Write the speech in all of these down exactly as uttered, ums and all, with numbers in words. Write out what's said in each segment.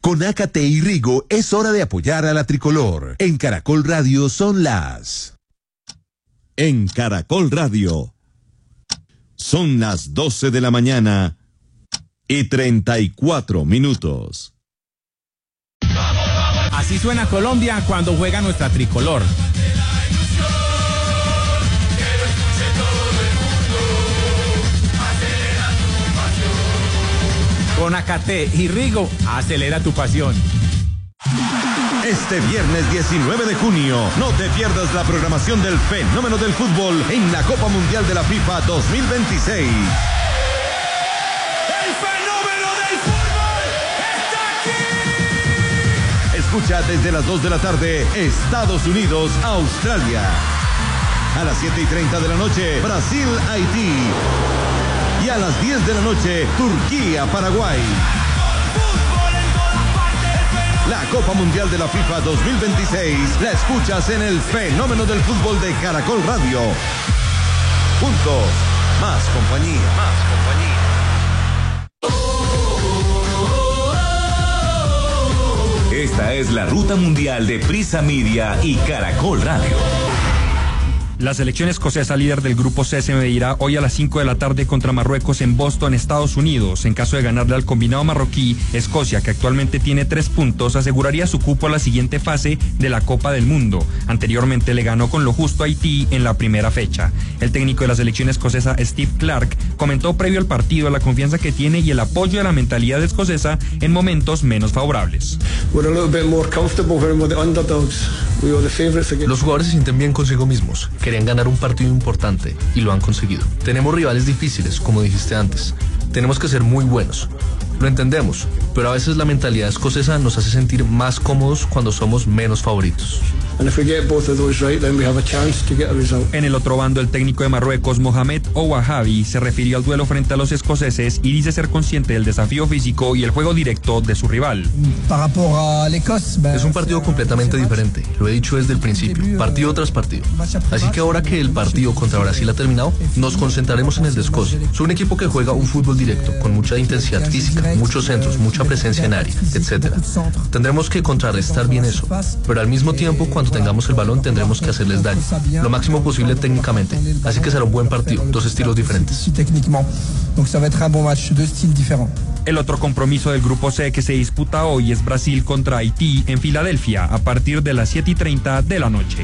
Con Ácate y Rigo es hora de apoyar a la tricolor. En Caracol Radio son las... En Caracol Radio son las doce de la mañana y treinta y cuatro minutos. Así suena Colombia cuando juega nuestra tricolor. Con Ácate y Rigo, acelera tu pasión. Este viernes diecinueve de junio, no te pierdas la programación del fenómeno del fútbol en la Copa Mundial de la FIFA dos mil veintiséis. ¡El fenómeno del fútbol está aquí! Escucha desde las dos de la tarde, Estados Unidos, Australia. A las siete y treinta de la noche, Brasil, Haití. Y a las diez de la noche, Turquía, Paraguay. La Copa Mundial de la FIFA dos mil veintiséis la escuchas en el fenómeno del fútbol de Caracol Radio. Juntos, más compañía. Más compañía. Esta es la ruta mundial de Prisa Media y Caracol Radio. La selección escocesa, líder del grupo C, se medirá hoy a las cinco de la tarde contra Marruecos en Boston, Estados Unidos. En caso de ganarle al combinado marroquí, Escocia, que actualmente tiene tres puntos, aseguraría su cupo a la siguiente fase de la Copa del Mundo. Anteriormente le ganó con lo justo a Haití en la primera fecha. El técnico de la selección escocesa, Steve Clarke, comentó previo al partido la confianza que tiene y el apoyo de la mentalidad escocesa en momentos menos favorables. Los jugadores se sienten bien consigo mismos. Querían ganar un partido importante y lo han conseguido. Tenemos rivales difíciles, como dijiste antes. Tenemos que ser muy buenos. Lo entendemos, pero a veces la mentalidad escocesa nos hace sentir más cómodos cuando somos menos favoritos. En el otro bando, el técnico de Marruecos, Mohamed Ouahabi, se refirió al duelo frente a los escoceses y dice ser consciente del desafío físico y el juego directo de su rival. Es un partido completamente diferente, lo he dicho desde el principio, partido tras partido. Así que ahora que el partido contra Brasil ha terminado, nos concentraremos en el de Escocia. Es un equipo que juega un fútbol directo, con mucha intensidad física, muchos centros, mucha presencia en área, etcétera. Tendremos que contrarrestar bien eso, pero al mismo tiempo, cuando tengamos el balón, tendremos que hacerles daño, lo máximo posible técnicamente. Así que será un buen partido, dos estilos diferentes. El otro compromiso del grupo C que se disputa hoy es Brasil contra Haití en Filadelfia a partir de las siete y treinta de la noche.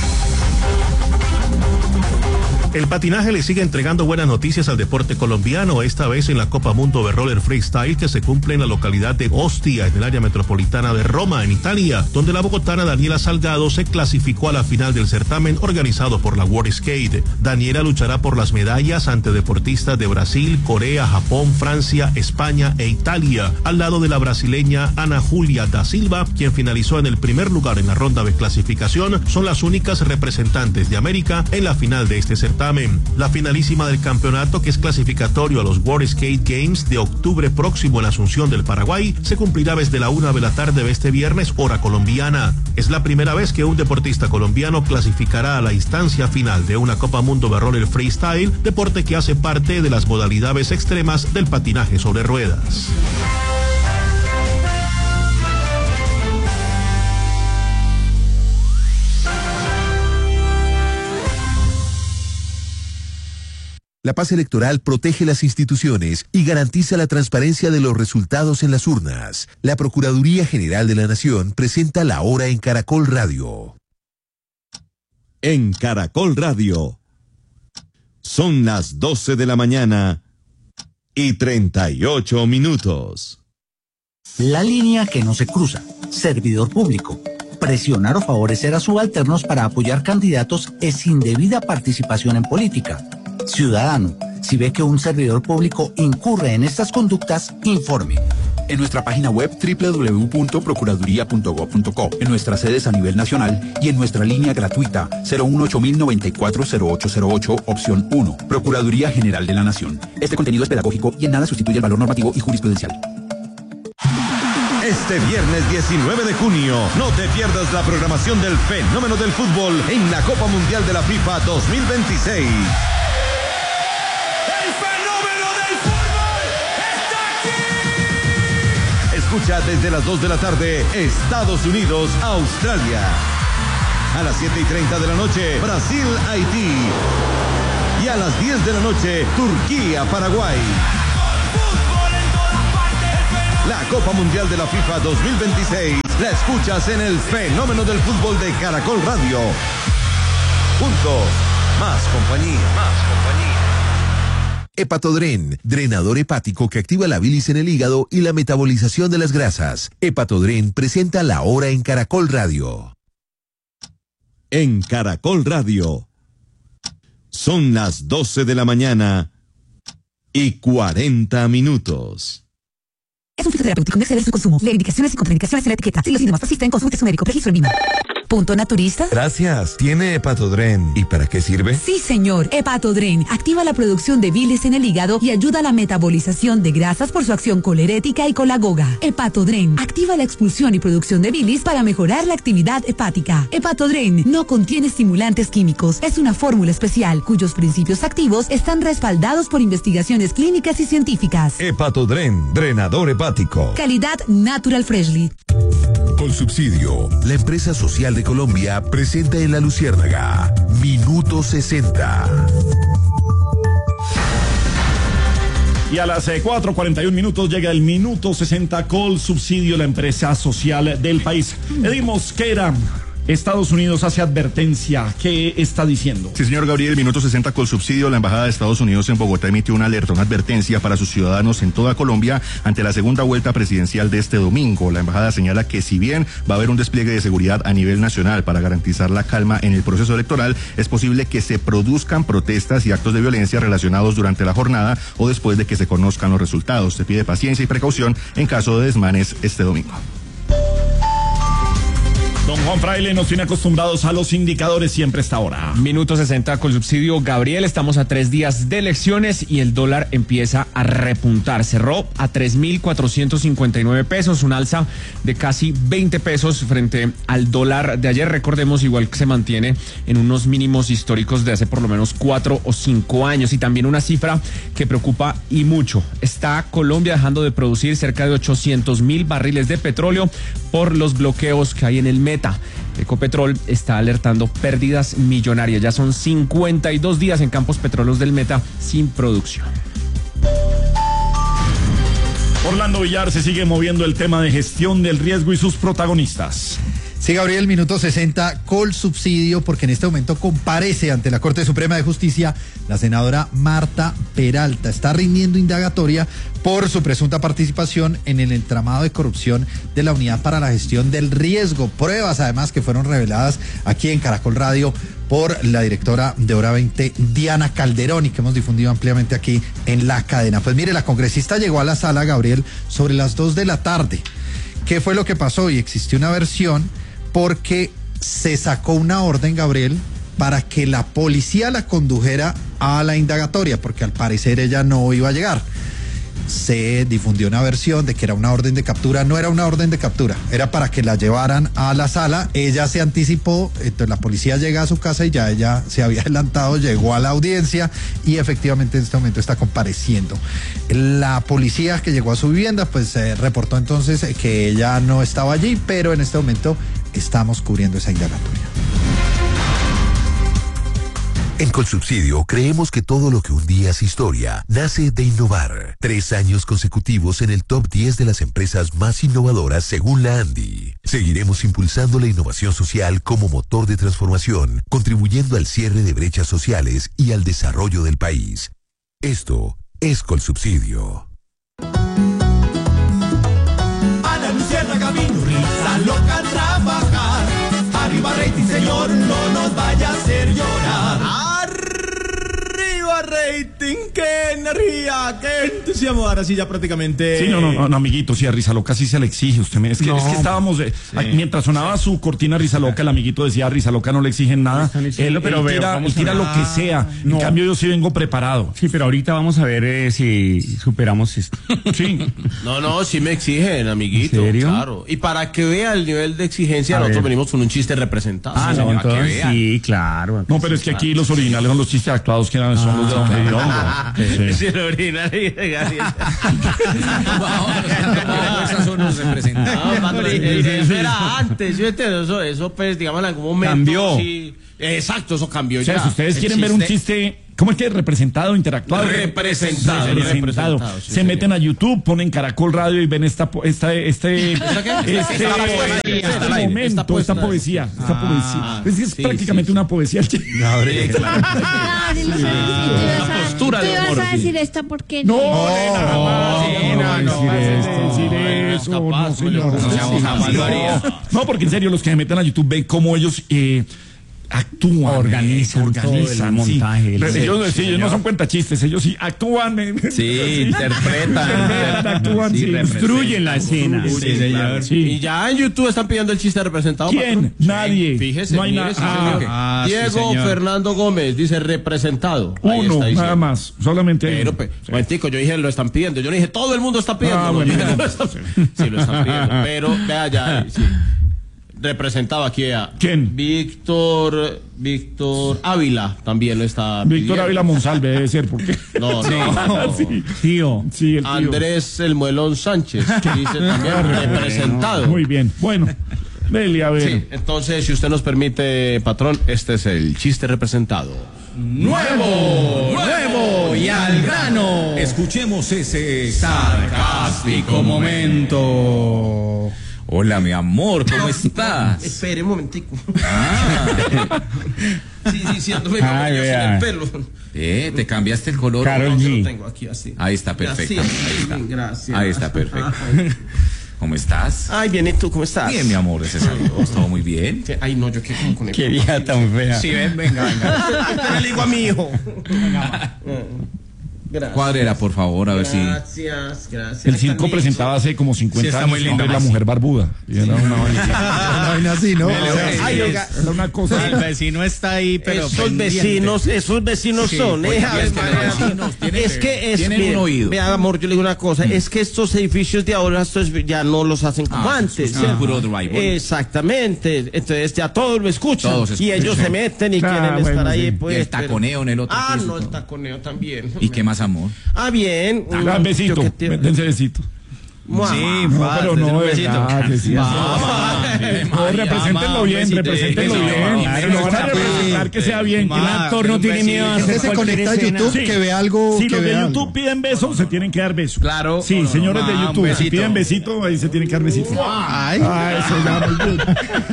El patinaje le sigue entregando buenas noticias al deporte colombiano, esta vez en la Copa Mundo de Roller Freestyle que se cumple en la localidad de Ostia, en el área metropolitana de Roma, en Italia, donde la bogotana Daniela Salgado se clasificó a la final del certamen organizado por la World Skate. Daniela luchará por las medallas ante deportistas de Brasil, Corea, Japón, Francia, España e Italia, al lado de la brasileña Ana Julia da Silva, quien finalizó en el primer lugar en la ronda de clasificación. Son las únicas representantes de América en la final de este certamen. La finalísima del campeonato, que es clasificatorio a los World Skate Games de octubre próximo en Asunción del Paraguay, se cumplirá desde la una de la tarde de este viernes, hora colombiana. Es la primera vez que un deportista colombiano clasificará a la instancia final de una Copa Mundo de Roller Freestyle, deporte que hace parte de las modalidades extremas del patinaje sobre ruedas. La paz electoral protege las instituciones y garantiza la transparencia de los resultados en las urnas. La Procuraduría General de la Nación presenta La Hora en Caracol Radio. En Caracol Radio son las doce de la mañana y treinta y ocho minutos. La línea que no se cruza. Servidor público. Presionar o favorecer a subalternos para apoyar candidatos es indebida participación en política. Ciudadano, si ve que un servidor público incurre en estas conductas, informe. En nuestra página web doble u doble u doble u punto procuraduría punto gob punto co, en nuestras sedes a nivel nacional y en nuestra línea gratuita cero uno ocho mil noventa y cuatro cero ocho cero ocho, opción uno. Procuraduría General de la Nación. Este contenido es pedagógico y en nada sustituye el valor normativo y jurisprudencial. Este viernes diecinueve de junio, no te pierdas la programación del fenómeno del fútbol en la Copa Mundial de la FIFA dos mil veintiséis. escucha desde las dos de la tarde Estados Unidos, Australia. A las siete y treinta de la noche, Brasil, Haití. Y a las diez de la noche, Turquía, Paraguay. La Copa Mundial de la FIFA dos mil veintiséis la escuchas en el fenómeno del fútbol de Caracol Radio. Juntos, más compañía. Más compañía. Hepatodren, drenador hepático que activa la bilis en el hígado y la metabolización de las grasas. Hepatodren presenta La Hora en Caracol Radio. En Caracol Radio. Son las doce de la mañana y cuarenta minutos. Es un fitoterapéutico, no exceder su consumo. Lee indicaciones y contraindicaciones en la etiqueta. Si los síntomas persisten, consulte a su médico. Registro en I N A. ¿Punto naturista? Gracias. ¿Tiene Hepatodren? ¿Y para qué sirve? Sí, señor. Hepatodren activa la producción de bilis en el hígado y ayuda a la metabolización de grasas por su acción colerética y colagoga. Hepatodren activa la expulsión y producción de bilis para mejorar la actividad hepática. Hepatodren no contiene estimulantes químicos. Es una fórmula especial cuyos principios activos están respaldados por investigaciones clínicas y científicas. Hepatodren, drenador hepático. Calidad Natural Freshly. Colsubsidio, la empresa social de Colombia, presenta en La Luciérnaga Minuto sesenta. Y a las eh, cuatro cuarenta y un minutos llega el Minuto sesenta Colsubsidio, la empresa social del país. Edir Mosquera, Estados Unidos hace advertencia. ¿Qué está diciendo? Sí, señor Gabriel, Minuto sesenta Colsubsidio. La Embajada de Estados Unidos en Bogotá emitió una alerta, una advertencia para sus ciudadanos en toda Colombia ante la segunda vuelta presidencial de este domingo. La embajada señala que si bien va a haber un despliegue de seguridad a nivel nacional para garantizar la calma en el proceso electoral, es posible que se produzcan protestas y actos de violencia relacionados durante la jornada o después de que se conozcan los resultados. Se pide paciencia y precaución en caso de desmanes este domingo. Don Juan Fraile nos tiene acostumbrados a los indicadores siempre a esta hora. Minuto sesenta Colsubsidio. Gabriel, estamos a tres días de elecciones y el dólar empieza a repuntar. Cerró a tres mil cuatrocientos cincuenta y nueve pesos, un alza de casi veinte pesos frente al dólar de ayer. Recordemos, igual que se mantiene en unos mínimos históricos de hace por lo menos cuatro o cinco años. Y también una cifra que preocupa y mucho. Está Colombia dejando de producir cerca de ochocientos mil barriles de petróleo por los bloqueos que hay en el Meta. Ecopetrol está alertando pérdidas millonarias. Ya son cincuenta y dos días en Campos Petróleos del Meta sin producción. Orlando Villar, se sigue moviendo el tema de gestión del riesgo y sus protagonistas. Sí, Gabriel, Minuto sesenta Colsubsidio, porque en este momento comparece ante la Corte Suprema de Justicia la senadora Marta Peralta. Está rindiendo indagatoria por su presunta participación en el entramado de corrupción de la Unidad para la Gestión del Riesgo. Pruebas, además, que fueron reveladas aquí en Caracol Radio por la directora de Hora veinte, Diana Calderón, y que hemos difundido ampliamente aquí en la cadena. Pues mire, la congresista llegó a la sala, Gabriel, sobre las dos de la tarde. ¿Qué fue lo que pasó? Y existió una versión porque se sacó una orden, Gabriel, para que la policía la condujera a la indagatoria, porque al parecer ella no iba a llegar. Se difundió una versión de que era una orden de captura. No era una orden de captura, era para que la llevaran a la sala. Ella se anticipó, entonces la policía llega a su casa y ya ella se había adelantado, llegó a la audiencia y efectivamente en este momento está compareciendo. La policía que llegó a su vivienda pues eh, reportó entonces que ella no estaba allí, pero en este momento estamos cubriendo esa indagatoria. En Colsubsidio creemos que todo lo que un día es historia nace de innovar. Tres años consecutivos en el top diez de las empresas más innovadoras según la ANDI. Seguiremos impulsando la innovación social como motor de transformación, contribuyendo al cierre de brechas sociales y al desarrollo del país. Esto es Colsubsidio. A la Luciérnaga vino risa loca a trabajar. Arriba rating, señor, no nos vaya a hacer llorar. Arriba rating, qué energía, qué entusiasmo. Ahora sí ya prácticamente. Sí, no, no, no, no amiguito, sí, a Risa Loca sí se le exige. Usted me, es, que, no, es que estábamos, eh, sí. Mientras sonaba su cortina Risa Loca, el amiguito decía, a Risa Loca no le exigen nada. No él, pero él veo, tira, él tira lo que sea. No. En cambio, yo sí vengo preparado. Sí, pero ahorita vamos a ver eh, si superamos esto. Sí. No, no, sí me exigen, amiguito. ¿En serio? Claro. Y para que vea el nivel de exigencia, a nosotros ver. venimos con un chiste representado. Ah, no, entonces, sí, claro. No, pero es que aquí los originales son los chistes actuados que eran, son los de Don Hediondo. Sí, el original. original de Gabriel. Esas son los representados. No, eso era antes, yo entiendo, eso, eso pues, digamos, en algún momento. Cambió. Sí, exacto, eso cambió O sea, ya. si ustedes El quieren ver un chiste, ¿cómo es que representado, interactuado? Representado, Representado. representado, sí, Se meten a YouTube, ponen Caracol Radio y ven esta, po- esta, este, ¿Esta qué? este, Esta poesía, este está al aire, momento, está esta puesta. poesía, esta Ah, poesía. Es que es sí, prácticamente sí, una poesía. Gabriel, postura tú de ibas humor, a sí. decir esto porque No, no. nena, jamás. Sí, no, no, no, no, no, no, decir no, eso, no, no, capaz, señor. no, Sí, jamás lo haría. No, porque en serio, los que se meten a YouTube ven cómo ellos eh, actúan, Organizan eh, organizan todo el sí. montaje, el Pero set, ellos, sí, sí, ellos no señor. son cuentachistes, ellos sí actúan. eh, Sí, interpretan. interpretan, actúan, Sí, sí, representan. Construyen la escena. Sí, señor. sí. Y ya en YouTube están pidiendo el chiste representado. ¿Quién? patrón. Nadie. Fíjese, No hay mire, nada. sí, Ah, señor. ah, sí, Diego señor. Fernando Gómez dice representado. Ahí Uno, está diciendo. nada más, solamente Pero, uno. pe, momentico, yo dije lo están pidiendo. Yo no dije todo el mundo está pidiendo. Ah, no, bueno, yo dije, no. lo están- sí, lo están pidiendo. Pero vea ya, sí. Representado aquí a ¿Quién? Víctor Víctor Ávila también lo está Víctor pidiendo. Ávila Monsalve debe ser, porque. No, no. sí, Tío. sí, el tío. Andrés El Muelón Sánchez dice también representado. Muy bien. Bueno, dele a ver. Sí, entonces, si usted nos permite, patrón, este es el chiste representado. Nuevo, nuevo y al grano. Escuchemos ese sarcástico momento. Hola, mi amor, ¿cómo estás? Espere un momentico. Ah, Sí, sí, sí, ando me Ay, cambié vea. el pelo. eh, ¿te cambiaste el color? Karol No, yo G. lo tengo aquí así. Ahí está perfecto. Así, Ahí está. gracias. Ahí está perfecto. ¿Cómo estás? Ay, bien, ¿y tú cómo estás? Bien, mi amor, ese saludo. Todo muy bien. ¿Qué? Ay, no, yo qué con, con el Qué vieja tan fea. Sí, ven, venga, venga. le digo a mi hijo. Gracias. Cuadrera, por favor, a ver si. Gracias, gracias. El circo presentaba hace como cincuenta Sí, está años muy linda. la mujer barbuda. Y era una vaina. Una vaina así, ¿no? Me O lo- sea, Ay, oiga, Era una cosa. El vecino está ahí, pero esos pendiente. vecinos, esos vecinos Sí, son, porque eh, es Ave que los María. vecinos tienen- es que es, tienen un mire, oído. vea, amor, yo le digo una cosa, es que estos edificios de ahora estos ya no los hacen como Ah, antes. eso es ¿cierto? puro drywall. Exactamente, entonces ya todos lo escuchan Todos y escuchan. ellos se meten y Ah, quieren bueno, estar ahí, sí. pues. Y el pero- taconeo en el otro Ah, piso, no, el todo. taconeo también. ¿Y qué más, amor? Ah, bien. Ah, besito. Yo que te- Dense besito. Mua. Sí, No, pa, pero dense no, un de besito. verdad, que sí, Mamá. así. No, represéntenlo bien, represéntenlo bien. Si lo van a representar, que sea bien. Que el Ma, actor no un tiene miedo a besito. hacer Usted se cualquier conecta a escena. YouTube, que vea algo, Si que los de vea YouTube algo. piden besos, se tienen que dar besos. Claro. Sí, No, no, señores no, de ma, un YouTube, si besito. piden besito, ahí se tienen que dar besito. Ay. Ah, eso ya, muy bien.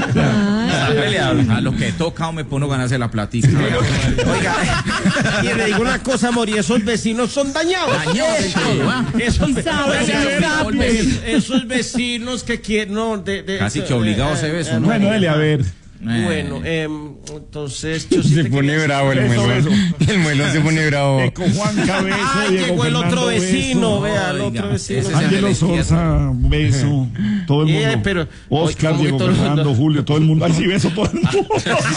A lo que toca o me pongo ganas de la platica. Oiga, y le digo una cosa, amor, y esos vecinos son dañados. Dañados en todo, ¿ah? Esos, Saben, esos- saben. esos vecinos que quieren, no, de, de- Casi que obligados a beso, ¿no? Bueno, dele a ver. Bueno, eh, entonces yo sí Se te pone quería- bravo el Eso, muelón. eso. El muelón se pone bravo. Eco Juan Cabezo, Ay, Diego llegó el otro Fernando vecino, Beso, vea, el Oiga, otro vecino. ese es el de la Ángelo izquierda. Sosa, beso, todo el mundo. Eh, pero- Oscar, ¿cómo que Diego todo el Fernando, mundo? Julio, todo el mundo. Ay, sí, beso todo el mundo.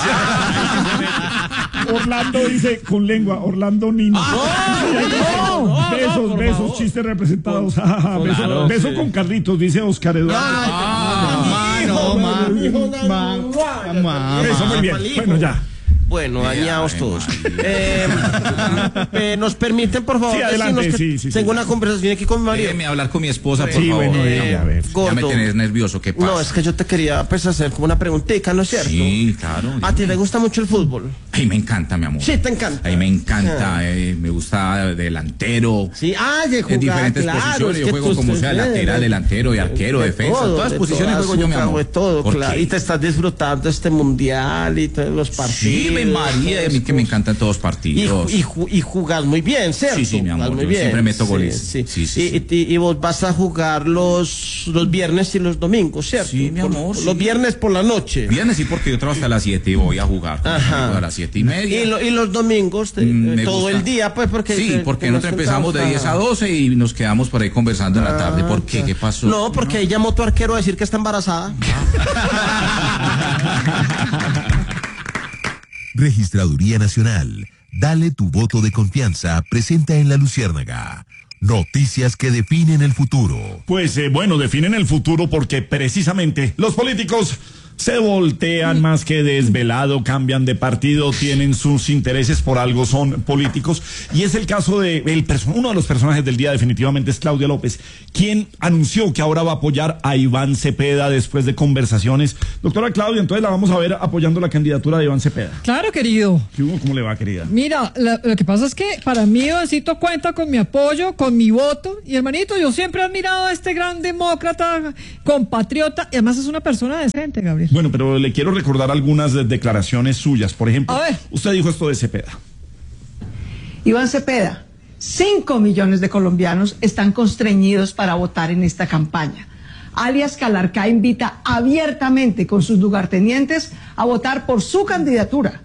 Orlando dice con lengua, Orlando Nino. no, besos, no, por besos, favor. chistes representados. beso claro, beso sí. con Carlitos, dice Oscar Eduardo. Ah, no, ma, ma, ma, Eso, muy bien. Bueno, ya. Bueno, dañados todos. Eh, eh, ¿Nos permiten, por favor, Sí, adelante, decirnos que sí, sí, sí. tengo una conversación aquí con mi marido? Déjeme hablar con mi esposa, por Sí, favor. bueno, Eh, dele, a ver. Ya me Gordo. tienes nervioso, ¿qué pasa? No, es que yo te quería pues hacer como una preguntita, ¿no es cierto? Sí, claro. ¿A ti te gusta mucho el fútbol? Ay, me encanta, mi amor. Sí, te encanta. Ay, me encanta. eh, me gusta delantero. Sí, ah, de jugar, En diferentes claro, posiciones. es Yo que juego tú como estás sea, bien, lateral, de- delantero y arquero, de defensa. todo, todas de posiciones todas, juego yo, mi hago amor. de todo, ¿Por claro. qué? Y te estás disfrutando este mundial y todos los partidos. Sí, me María, a mí que me encantan todos los Y, partidos. y, ju- y jugás muy bien, ¿cierto? Sí, sí, mi amor, Jugás muy yo bien. siempre meto Sí, goles. Sí, Sí, sí, y, y- y vos vas a jugar los, los viernes y los domingos, ¿cierto? Sí, mi Por- amor, Los sí. viernes por la noche. Viernes sí, porque yo trabajo hasta las siete y voy a jugar. con mis Ajá. amigos a las siete y media. Y, lo- y los domingos, te- Mm, me todo gusta. el día, pues, porque... Sí, te- porque te nosotros nos empezamos de sentamos, diez a ajá. doce y nos quedamos por ahí conversando en la tarde. ¿Por qué? ¿Qué pasó? No, porque ahí llamó tu arquero a decir que está embarazada. Registraduría Nacional. Dale tu voto de confianza. Presenta en La Luciérnaga. Noticias que definen el futuro. Pues eh, bueno, definen el futuro porque precisamente los políticos se voltean más que desvelado, cambian de partido, tienen sus intereses, por algo son políticos. Y es el caso de el uno de los personajes del día, definitivamente, es Claudia López, quien anunció que ahora va a apoyar a Iván Cepeda después de conversaciones. Doctora Claudia, entonces la vamos a ver apoyando la candidatura de Iván Cepeda. Claro, querido. ¿Cómo le va, querida? Mira, la, lo que pasa es que para mí Ivancito cuenta con mi apoyo, con mi voto. Y hermanito, yo siempre he admirado a este gran demócrata, compatriota, y además es una persona decente, Gabriel. Bueno, pero le quiero recordar algunas de declaraciones suyas. Por ejemplo, a ver, usted dijo esto de Cepeda. Iván Cepeda, cinco millones de colombianos están constreñidos para votar en esta campaña. Alias Calarcá invita abiertamente con sus lugartenientes a votar por su candidatura.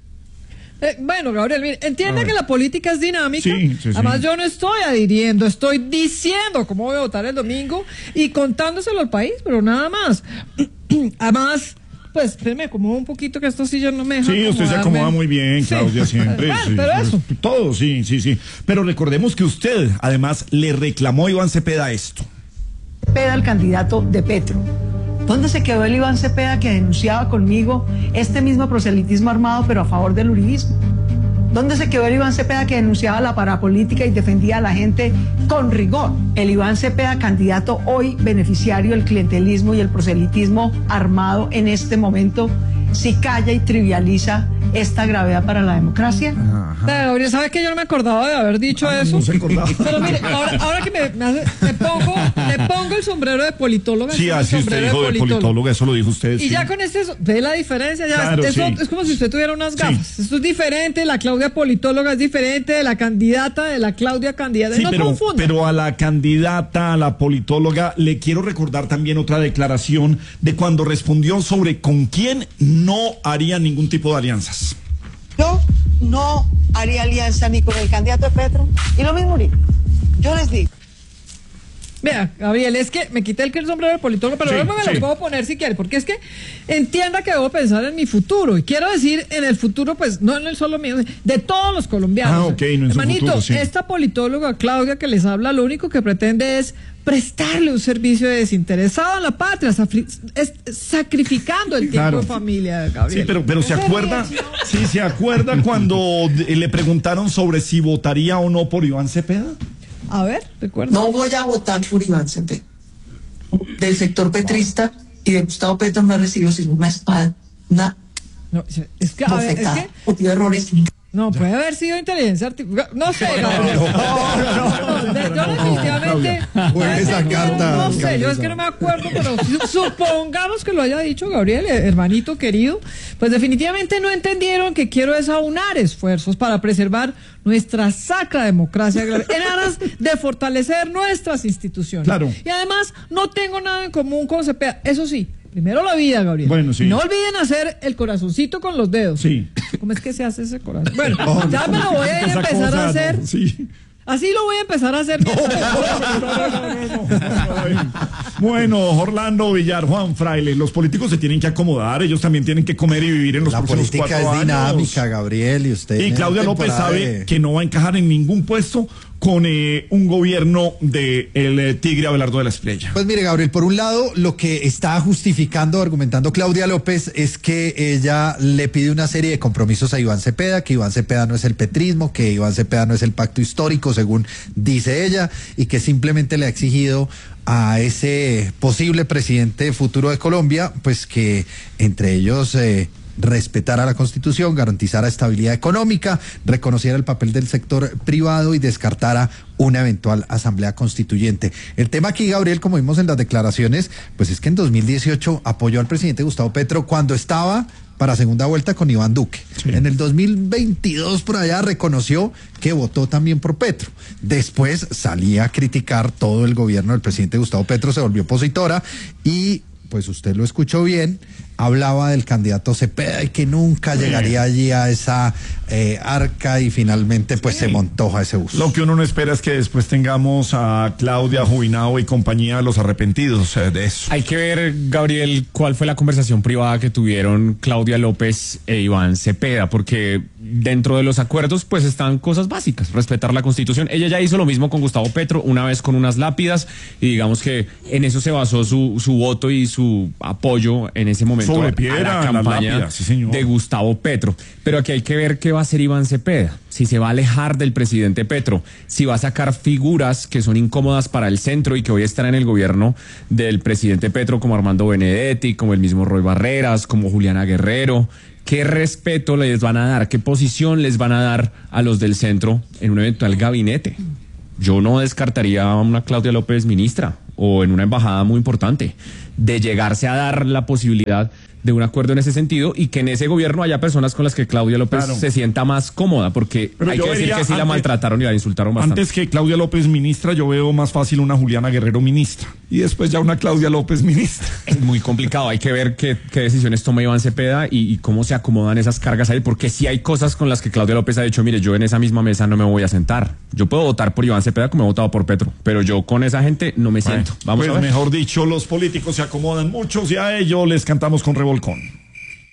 Eh, bueno, Gabriel, mire, entienda que la política es dinámica. Sí, sí, Además, sí. yo no estoy adhiriendo, estoy diciendo cómo voy a votar el domingo y contándoselo al país, pero nada más. Además, pues, espérame, como un poquito que esto sí ya no me deja. Sí, usted se acomoda muy bien, Claudia, sí. siempre. Bueno, sí, pero eso. Todo, sí, sí, sí. Pero recordemos que usted, además, le reclamó a Iván Cepeda esto. Cepeda, el candidato de Petro. ¿Dónde se quedó el Iván Cepeda que denunciaba conmigo este mismo proselitismo armado pero a favor del uribismo? ¿Dónde se quedó el Iván Cepeda que denunciaba la parapolítica y defendía a la gente con rigor? El Iván Cepeda, candidato hoy beneficiario del clientelismo y el proselitismo armado en este momento, si calla y trivializa esta gravedad para la democracia. Gabriel, ¿sabe que yo no me acordaba de haber dicho Ah, eso? no se acordaba. Pero mire, ahora, ahora que me, me, hace, me pongo me pongo el sombrero de politóloga. Sí, el así usted sombrero dijo de politóloga, eso lo dijo usted. Y sí. ya con este, ve la diferencia, ya Claro, eso, sí. es como si usted tuviera unas gafas. Esto es diferente, la Claudia politóloga es diferente de la candidata, de la Claudia candidata. Sí, no pero, confunda. pero a la candidata, a la politóloga, le quiero recordar también otra declaración de cuando respondió sobre con quién no haría ningún tipo de alianzas. Yo no haría alianza ni con el candidato de Petro, y lo mismo ahorita. Yo les digo. Vea, Gabriel, es que me quité el sombrero de politólogo, pero Sí, luego me sí. lo puedo poner si quiere, porque es que entienda que debo pensar en mi futuro, y quiero decir en el futuro, pues, no en el solo mío, de todos los colombianos. Ah, ok, no en su Hermanito, futuro, sí. esta politóloga Claudia que les habla, lo único que pretende es prestarle un servicio desinteresado a la patria, safri- es- sacrificando el tiempo Claro. de familia, Gabriel. Sí, pero, pero se acuerda, sí, se acuerda cuando de- le preguntaron sobre si votaría o no por Iván Cepeda. A ver, recuerda. No voy a votar por Iván Cepeda. Del sector petrista y de Gustavo Petro no he recibido sino una espada, una No, es que, a ver, es bofetada. que Cometió errores. no, puede haber sido inteligencia artificial. No sé, Gabriel. No, no, no, de- yo definitivamente. Juegue esa carta, No sé, yo Gabriela. es que no me acuerdo, pero su- supongamos que lo haya dicho Gabriel, eh, hermanito querido. Pues definitivamente no entendieron que quiero es aunar esfuerzos para preservar nuestra sacra democracia en aras de fortalecer nuestras instituciones. Claro. Y además, no tengo nada en común con Cepeda. Eso sí. Primero la vida, Gabriel. Bueno, sí. No olviden hacer el corazoncito con los dedos. Sí. ¿Cómo es que se hace ese corazón? Bueno, Oh, ya no. me lo voy a ir a Esa empezar cosa, a hacer. no, sí. Así lo voy a empezar a hacer. Bueno, Orlando Villar, Juan Fraile, los políticos se tienen que acomodar, ellos también tienen que comer y vivir en los La próximos política cuatro es años. dinámica, Gabriel, y usted. Y en Claudia esta López temporada sabe de- que no va a encajar en ningún puesto con eh, un gobierno de el eh, Tigre Abelardo de la Espriella. Pues mire, Gabriel, por un lado, lo que está justificando, argumentando Claudia López es que ella le pide una serie de compromisos a Iván Cepeda, que Iván Cepeda no es el petrismo, que Iván Cepeda no es el pacto histórico, según dice ella, y que simplemente le ha exigido a ese posible presidente futuro de Colombia, pues que entre ellos eh, respetara la Constitución, garantizara estabilidad económica, reconociera el papel del sector privado y descartara una eventual asamblea constituyente. El tema aquí, Gabriel, como vimos en las declaraciones, pues es que en dos mil dieciocho apoyó al presidente Gustavo Petro cuando estaba para segunda vuelta con Iván Duque. Sí. En el dos mil veintidós por allá reconoció que votó también por Petro. Después salía a criticar todo el gobierno del presidente Gustavo Petro, se volvió opositora y, pues usted lo escuchó bien, hablaba del candidato Cepeda y que nunca sí. llegaría allí a esa eh, arca y finalmente pues sí. se montó a ese bus. Lo que uno no espera es que después tengamos a Claudia Jubinao y compañía los arrepentidos eh, de eso. Hay que ver, Gabriel, cuál fue la conversación privada que tuvieron Claudia López e Iván Cepeda, porque dentro de los acuerdos pues están cosas básicas, respetar la Constitución. Ella ya hizo lo mismo con Gustavo Petro, una vez con unas lápidas, y digamos que en eso se basó su, su voto y su apoyo en ese momento Sobre a, piedra, a la campaña lápidas, sí, señor. de Gustavo Petro. Pero aquí hay que ver qué va a hacer Iván Cepeda, si se va a alejar del presidente Petro, si va a sacar figuras que son incómodas para el centro y que hoy están en el gobierno del presidente Petro, como Armando Benedetti, como el mismo Roy Barreras, como Juliana Guerrero. ¿Qué respeto les van a dar? ¿Qué posición les van a dar a los del centro en un eventual gabinete? Yo no descartaría a una Claudia López ministra o en una embajada muy importante, de llegarse a dar la posibilidad de un acuerdo en ese sentido y que en ese gobierno haya personas con las que Claudia López Claro. se sienta más cómoda, porque Pero hay yo que decir vería que sí la antes- maltrataron y la insultaron bastante. Antes que Claudia López ministra, yo veo más fácil una Juliana Guerrero ministra. Y después ya una Claudia López ministra. Es muy complicado, hay que ver qué, qué decisiones toma Iván Cepeda y, y cómo se acomodan esas cargas ahí, porque sí hay cosas con las que Claudia López ha dicho, mire, yo en esa misma mesa no me voy a sentar. Yo puedo votar por Iván Cepeda como he votado por Petro, pero yo con esa gente no me siento. Vamos Pues a ver. mejor dicho, los políticos se acomodan muchos y a ellos les cantamos con revolcón.